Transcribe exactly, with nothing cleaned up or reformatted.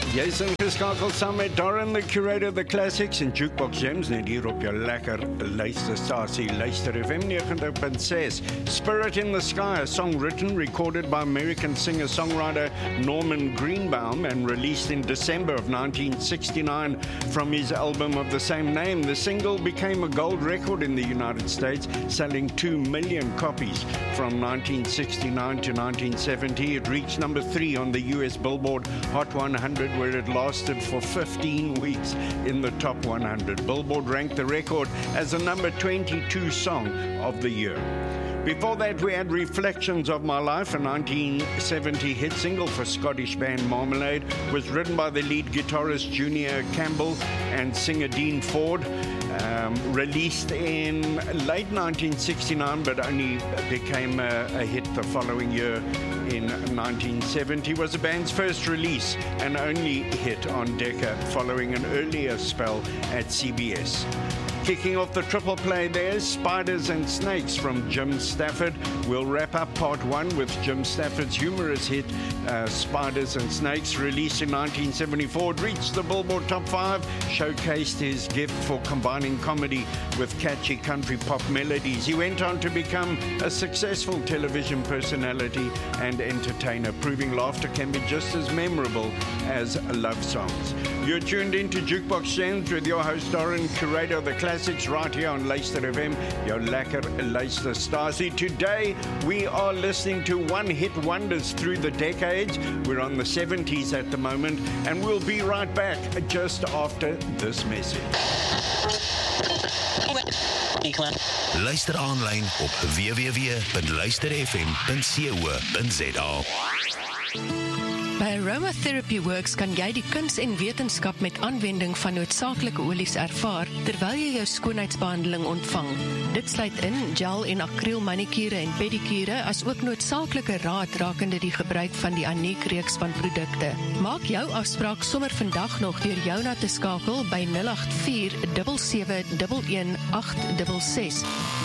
Jy's ingeskakeld saam met Darren, the curator of the classics en Jukebox Gems, net hier op jou lekker luisterstasie, Luister F M ninety point six. Spirit in the Sky, a song written, recorded by American singer-songwriter Norman Greenbaum and released in December of nineteen sixty-nine from his album of the same name. The single became a gold record in the United States, selling two million copies. From nineteen sixty-nine to nineteen seventy, it reached number three on the U S Billboard Hot one hundred, where it lasted for fifteen weeks in the top one hundred. Billboard ranked the record as the number twenty-two song of the year. Before that, we had Reflections of My Life, a nineteen seventy hit single for Scottish band Marmalade. It was written by the lead guitarist Junior Campbell and singer Dean Ford. Um, released in late nineteen sixty-nine, but only became a, a hit the following year in nineteen seventy. Was the band's first release and only hit on Decca, following an earlier spell at C B S. Kicking off the triple play there, Spiders and Snakes from Jim Stafford. We'll wrap up part one with Jim Stafford's humorous hit, uh, Spiders and Snakes, released in nineteen seventy-four. It reached the Billboard Top five, showcased his gift for combining comedy with catchy country pop melodies. He went on to become a successful television personality and entertainer, proving laughter can be just as memorable as love songs. You're tuned into Jukebox Gems with your host Darren, curator of the classics, right here on Luister F M, your lekker luisterstasie. Today we are listening to one-hit wonders through the decades. We're on the seventies at the moment, and we'll be right back just after this message. Luister aanlyn op w w w dot luister f m dot co dot z a. By Aromatherapy Works kan jy die kuns en wetenskap met aanwending van noodsaaklike olies ervaar terwyl jy jou skoonheidsbehandeling ontvang. Dit sluit in gel en akriel manikure en pedikure, as ook noodsaaklike raad rakende die gebruik van die Aniek reeks van produkte. Maak jou afspraak sommer vandag nog deur Jouna te skakel by nul agt vier sewe sewe een een agt ses ses.